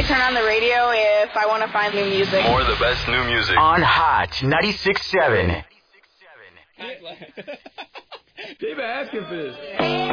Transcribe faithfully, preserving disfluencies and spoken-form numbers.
turn on the radio if I want to find new music. More of the best new music. On Hot ninety-six point seven. They've been asking for this.